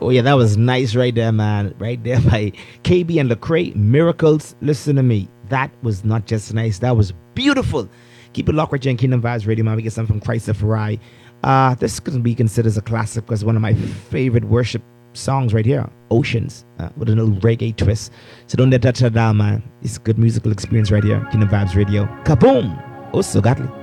Oh yeah, that was nice right there, man. Right there by KB and Lecrae. Miracles. Listen to me. That was not just nice. That was beautiful. Keep it locked right here in Kingdom Vibes Radio, man. We get something from Christ the Ferrari. This could be considered as a classic because one of my favorite worship songs right here, Oceans, with a little reggae twist. So don't let that shut down, man. It's a good musical experience right here, Kingdom Vibes Radio. Kaboom! Oh, so godly.